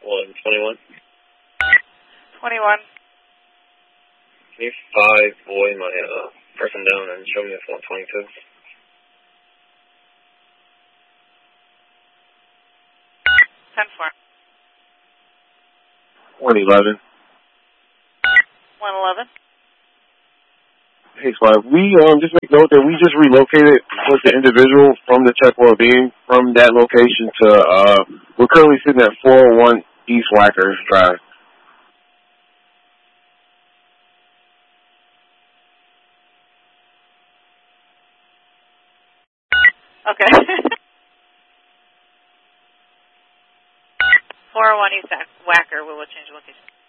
121. 21. Can you 5 boy my person down and show me if 122? 10-4. 111. 111. Hey, Spy, we just make note that we just relocated with the individual from the Checkwell Beam from that location to we're currently sitting at 401 East Wacker Drive. Okay. 401 East Wacker. We will change location.